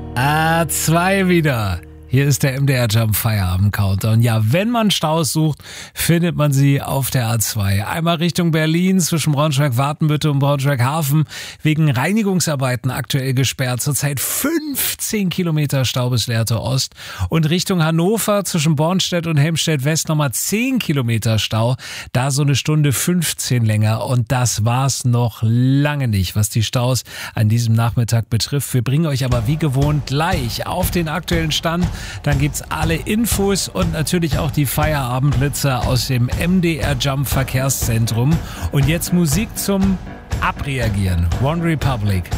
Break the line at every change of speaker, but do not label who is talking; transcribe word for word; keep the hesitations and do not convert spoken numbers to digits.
A zwei wieder. Hier ist der M D R Jump Feierabend Countdown. Ja, wenn man Staus sucht, findet man sie auf der A zwei. Einmal Richtung Berlin zwischen Braunschweig-Wartenbüttel und Braunschweig-Hafen. Wegen Reinigungsarbeiten aktuell gesperrt. Zurzeit fünfzehn Kilometer Stau bis Lehrte Ost. Und Richtung Hannover zwischen Bornstedt und Helmstedt West nochmal zehn Kilometer Stau. Da so eine Stunde fünfzehn länger. Und das war's noch lange nicht, was die Staus an diesem Nachmittag betrifft. Wir bringen euch aber wie gewohnt gleich auf den aktuellen Stand. Dann gibt's alle Infos und natürlich auch die Feierabendblitzer aus dem M D R Jump Verkehrszentrum. Und jetzt Musik zum Abreagieren. One Republic,